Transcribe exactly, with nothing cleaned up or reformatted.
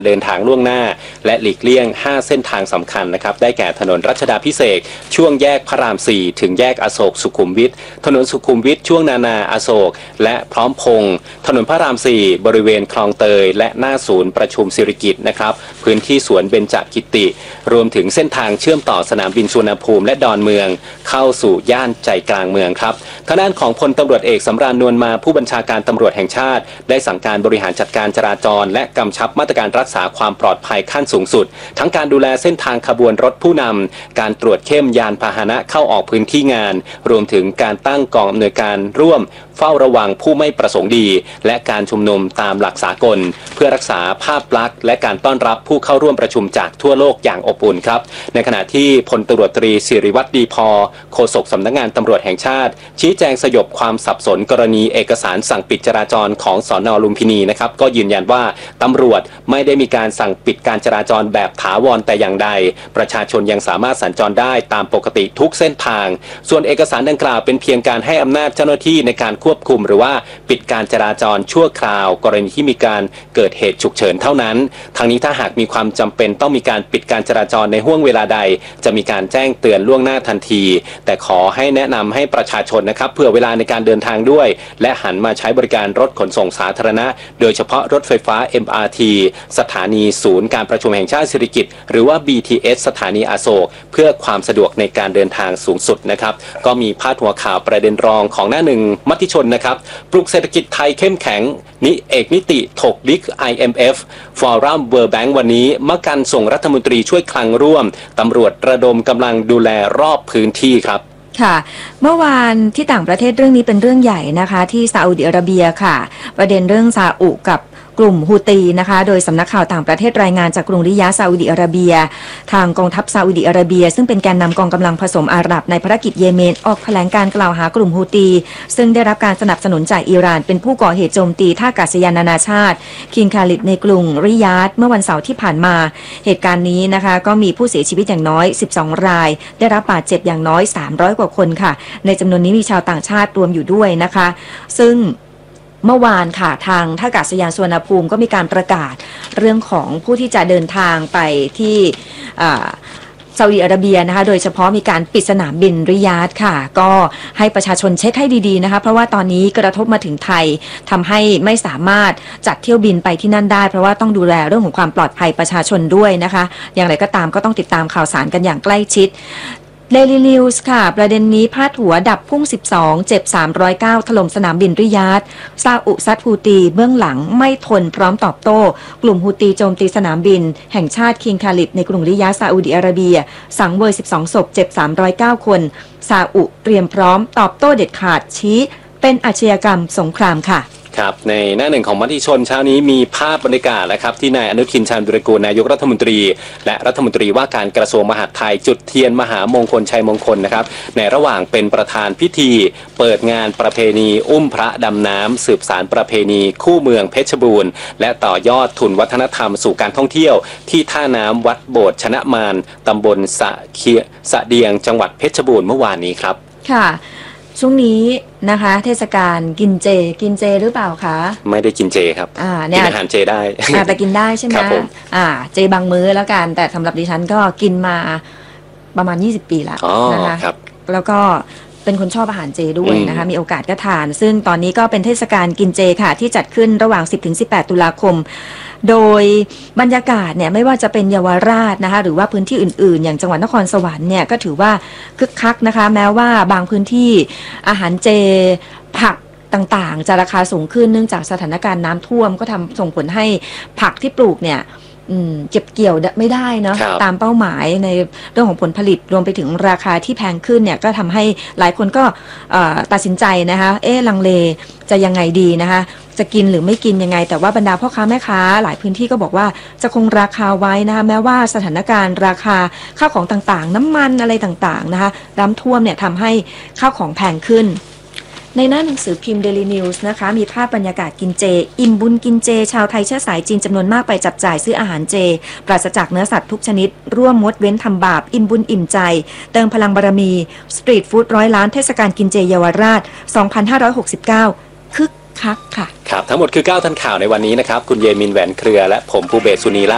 เดินทางล่วงหน้าและหลีกเลี่ยงห้าเส้นทางสำคัญนะครับได้แก่ถนนรัชดาภิเษกช่วงแยกพระรามสี่ถึงแยกอโศกสุขุมวิทถนนสุขุมวิทช่วงนานาอโศกและพร้อมพงษ์ถนนพระรามสี่บริเวณคลองเตยและหน้าศูนย์ประชุมสิริกิติ์นะครับพื้นที่สวนเบญจกิติรวมถึงเส้นทางเชื่อมต่อสนามบินสุวรรณภูมิและดอนเมืองเข้าสู่ย่านใจกลางเมืองครับทางด้านของพลตำรวจเอกสำราญนวลมาผู้บัญชาการตำรวจแห่งชาติได้สั่งการบริหารจัดการจราจรและกำชับมาตรการรักษาความปลอดภัยขั้นสูงสุดทั้งการดูแลเส้นทางขบวนรถผู้นำการตรวจเข้มยานพาหนะเข้าออกพื้นที่งานรวมถึงการตั้งกองอำนวยการร่วมเฝ้าระวังผู้ไม่ประสงค์ดีและการชุมนุมตามหลักสากลเพื่อรักษาภาพลักษณ์และการต้อนรับผู้เข้าร่วมประชุมจากทั่วโลกอย่างอบอุ่นครับในขณะที่พลตำรวจตรีศิริวัตรดีพอโฆษกสำนักงานตำรวจแห่งชาติชี้แจงสยบความสับสนกรณีเอกสารสั่งปิดจราจรของสน.ลุมพินีนะครับก็ยืนยันว่าตำรวจไม่ได้มีการสั่งปิดการจราจรแบบถาวรแต่อย่างใดประชาชนยังสามารถสัญจรได้ตามปกติทุกเส้นทางส่วนเอกสารดังกล่าวเป็นเพียงการให้อำนาจเจ้าหน้าที่ในการควบคุมหรือว่าปิดการจราจรชั่วคราวกรณีที่มีการเกิดเหตุฉุกเฉินเท่านั้นทางนี้ถ้าหากมีความจำเป็นต้องมีการปิดการจราจรในห้วงเวลาใดจะมีการแจ้งเตือนล่วงหน้าทันทีแต่ขอให้แนะนำให้ประชาชนนะครับเผื่อเวลาในการเดินทางด้วยและหันมาใช้บริการรถขนส่งสาธารณะโดยเฉพาะรถไฟฟ้า เอ็ม อาร์ ที สถานีศูนย์การประชุมแห่งชาติสิริกิติ์หรือว่า บี ที เอส สถานีอโศกเพื่อความสะดวกในการเดินทางสูงสุดนะครับก็มีพาดหัวข่าวประเด็นรองของหน้าหนึ่งมติชนนะครับปลุกเศรษฐกิจไทยเข้มแข็งนิเอกนิติถกบิ๊ก ไอ เอ็ม เอฟ ฟอรัมเวิลด์แบงก์วันนี้มกันส่งรัฐมนตรีช่วยคลังร่วมตำรวจระดมกำลังดูแลรอบพื้นที่ครับค่ะเมื่อวานที่ต่างประเทศเรื่องนี้เป็นเรื่องใหญ่นะคะที่ซาอุดิอาระเบียค่ะประเด็นเรื่องซาอุกับกลุ่มฮูตีนะคะโดยสำนักข่าวต่างประเทศรายงานจากกรุงริยาดซาอุดิอาระเบียทางกองทัพซาอุดิอาระเบียซึ่งเป็นแกนนำกองกำลังผสมอาหรับในภารกิจเยเมนออกแถลงการกล่าวหากลุ่มฮูตีซึ่งได้รับการสนับสนุนจากอิหร่านเป็นผู้ก่อเหตุโจมตีท่าอากาศยานนานาชาติคิงคาลิดในกรุงริยาดเมื่อวันเสาร์ที่ผ่านมาเหตุการณ์นี้นะคะก็มีผู้เสียชีวิตอย่างน้อยสิบสองรายได้รับบาดเจ็บอย่างน้อยสามร้อยกว่าคนค่ะในจำนวนนี้มีชาวต่างชาติรวมอยู่ด้วยนะคะซึ่งเมื่อวานค่ะทางท่าอากาศยานสุวรรณภูมิก็มีการประกาศเรื่องของผู้ที่จะเดินทางไปที่ซาอุดิอาระเบียนะคะโดยเฉพาะมีการปิดสนามบินริยาดค่ะก็ให้ประชาชนเช็คให้ดีๆนะคะเพราะว่าตอนนี้กระทบมาถึงไทยทำให้ไม่สามารถจัดเที่ยวบินไปที่นั่นได้เพราะว่าต้องดูแลเรื่องของความปลอดภัยประชาชนด้วยนะคะอย่างไรก็ตามก็ต้องติดตามข่าวสารกันอย่างใกล้ชิดDaily News ค่ะประเด็นนี้พาดหัวดับพุ่งสิบสองเจ็บสามร้อยเก้าถล่มสนามบินริยาดซาอุซัดฮูตีเบื้องหลังไม่ทนพร้อมตอบโต้กลุ่มฮูตีโจมตีสนามบินแห่งชาติคิงคาลิดในกรุงริยาดซาอุดิอาระเบียสังเวยสิบสองศพเจ็บสามร้อยเก้าคนซาอุเตรียมพร้อมตอบโต้เด็ดขาดชี้เป็นอาชญากรรมสงครามค่ะครับในหน้าหนึ่งของมติชนเช้านี้มีภาพบรรยากาศนะครับที่นายอนุทินชาญวิรากูลนายกรัฐมนตรีและรัฐมนตรีว่าการกระทรวงมหาดไทยจุดเทียนมหามงคลชัยมงคลนะครับในระหว่างเป็นประธานพิธีเปิดงานประเพณีอุ้มพระดำน้ำสืบสารประเพณีคู่เมืองเพชรบูรณ์และต่อยอดทุนวัฒนธรรมสู่การท่องเที่ยวที่ท่าน้ำวัดโบสถ์ชนะมารตำบลสะเคียสะเดียงจังหวัดเพชรบูรณ์เมื่อวานนี้ครับค่ะช่วงนี้นะคะเทศกาลกินเจกินเจหรือเปล่าคะไม่ได้กินเจครับอ่าเนี่ยกินอาหารเจได้แต่กินได้ใช่ไหมครับผมอ่าเจบางมื้อแล้วกันแต่สำหรับดิฉันก็กินมาประมาณยี่สิบปีแล้วนะคะแล้วก็เป็นคนชอบอาหารเจด้วยนะคะมีโอกาสก็ทานซึ่งตอนนี้ก็เป็นเทศกาลกินเจค่ะที่จัดขึ้นระหว่าง สิบถึงสิบแปด ตุลาคมโดยบรรยากาศเนี่ยไม่ว่าจะเป็นเยาวราชนะคะหรือว่าพื้นที่อื่นๆอย่างจังหวัดนครสวรรค์เนี่ยก็ถือว่าคึกคักนะคะแม้ว่าบางพื้นที่อาหารเจผักต่างๆจะราคาสูงขึ้นเนื่องจากสถานการณ์น้ำท่วมก็ทำส่งผลให้ผักที่ปลูกเนี่ยเก็บเกี่ยวไม่ได้เนาะตามเป้าหมายในเรื่องของผลผลิตรวมไปถึงราคาที่แพงขึ้นเนี่ยก็ทำให้หลายคนก็ตัดสินใจนะคะเอ๊ะลังเลจะยังไงดีนะคะจะกินหรือไม่กินยังไงแต่ว่าบรรดาพ่อค้าแม่ค้าหลายพื้นที่ก็บอกว่าจะคงราคาไว้นะคะแม้ว่าสถานการณ์ราคาข้าวของต่างๆน้ำมันอะไรต่างๆนะคะน้ำท่วมเนี่ยทำให้ข้าวของแพงขึ้นในหน้าหนังสือพิมพ์ Daily News นะคะมีภาพบรรยากาศกินเจอิ่มบุญกินเจชาวไทยเชื้อสายจีนจำนวนมากไปจับจ่ายซื้ออาหารเจปราศจากเนื้อสัตว์ทุกชนิดร่วมงดเว้นทำบาปอิ่มบุญอิ่มใจเติมพลังบารมีสตรีทฟู้ดร้อยล้านเทศกาลกินเจเยาวราชสองพันห้าร้อยหกสิบเก้าคึกคักค่ะครับทั้งหมดคือเก้าทันข่าวในวันนี้นะครับคุณเยมินแหวนเครือและผมภูเบศสุนีลา